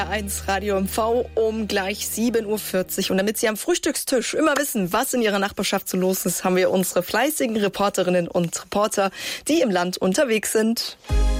1 Radio MV um gleich 7.40 Uhr. Und damit Sie am Frühstückstisch immer wissen, was in Ihrer Nachbarschaft so los ist, haben wir unsere fleißigen Reporterinnen und Reporter, die im Land unterwegs sind.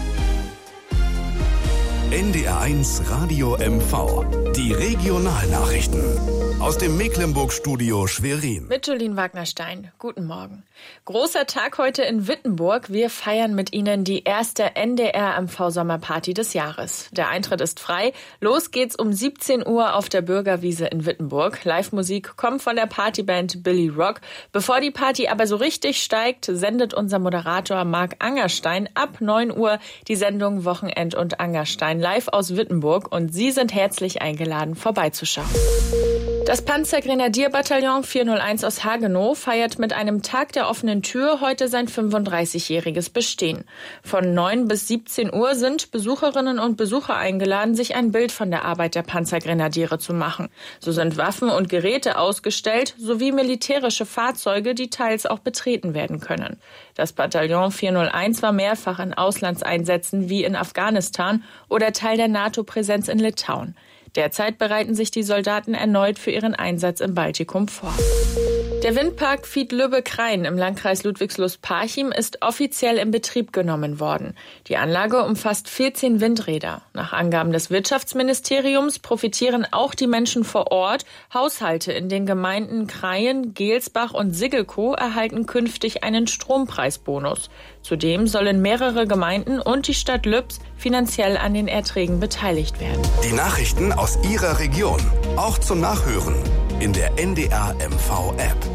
NDR1 Radio MV. Die Regionalnachrichten. Aus dem Mecklenburg-Studio Schwerin. Mit Jolien Wagnerstein. Guten Morgen. Großer Tag heute in Wittenburg. Wir feiern mit Ihnen die erste NDR-MV-Sommerparty des Jahres. Der Eintritt ist frei. Los geht's um 17 Uhr auf der Bürgerwiese in Wittenburg. Live-Musik kommt von der Partyband Billy Rock. Bevor die Party aber so richtig steigt, sendet unser Moderator Marc Angerstein ab 9 Uhr die Sendung Wochenend und Angerstein live aus Wittenburg. Und Sie sind herzlich eingeladen, vorbeizuschauen. Das Panzergrenadierbataillon 401 aus Hagenow feiert mit einem Tag der offenen Tür heute sein 35-jähriges Bestehen. Von 9 bis 17 Uhr sind Besucherinnen und Besucher eingeladen, sich ein Bild von der Arbeit der Panzergrenadiere zu machen. So sind Waffen und Geräte ausgestellt, sowie militärische Fahrzeuge, die teils auch betreten werden können. Das Bataillon 401 war mehrfach in Auslandseinsätzen wie in Afghanistan oder Teil der NATO-Präsenz in Litauen. Derzeit bereiten sich die Soldaten erneut für ihren Einsatz im Baltikum vor. Der Windpark Fied-Lübbe-Krain im Landkreis Ludwigslust-Parchim ist offiziell in Betrieb genommen worden. Die Anlage umfasst 14 Windräder. Nach Angaben des Wirtschaftsministeriums profitieren auch die Menschen vor Ort. Haushalte in den Gemeinden Krain, Gelsbach und Siggelkow erhalten künftig einen Strompreisbonus. Zudem sollen mehrere Gemeinden und die Stadt Lübs finanziell an den Erträgen beteiligt werden. Die Nachrichten aus Ihrer Region, auch zum Nachhören in der NDR MV App.